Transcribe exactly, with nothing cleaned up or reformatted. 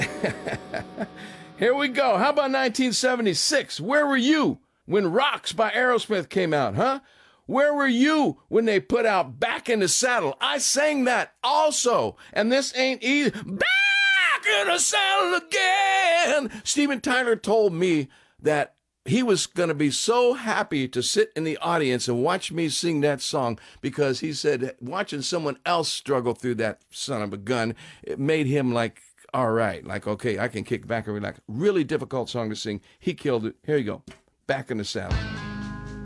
Here we go. How about nineteen seventy-six? Where were you when Rocks by Aerosmith came out, huh? Where were you when they put out Back in the Saddle? I sang that also. And this ain't easy. Back in the saddle again. Steven Tyler told me that he was going to be so happy to sit in the audience and watch me sing that song because he said watching someone else struggle through that son of a gun, it made him like, all right, like, okay, I can kick back and relax. Really difficult song to sing. He killed it. Here you go. Back in the Saddle.